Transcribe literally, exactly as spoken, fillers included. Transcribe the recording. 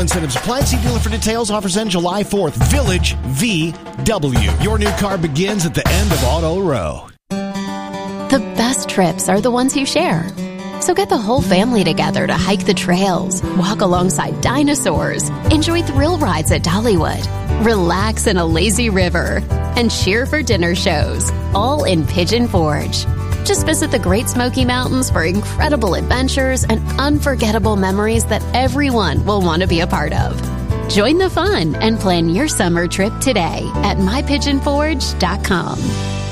Incentives apply. See dealer for details. Offers end July fourth. Village V W. Your new car begins at the end of Auto Row. The best trips are the ones you share. So get the whole family together to hike the trails, walk alongside dinosaurs, enjoy thrill rides at Dollywood, relax in a lazy river, and cheer for dinner shows, all in Pigeon Forge. Just visit the Great Smoky Mountains for incredible adventures and unforgettable memories that everyone will want to be a part of. Join the fun and plan your summer trip today at my pigeon forge dot com.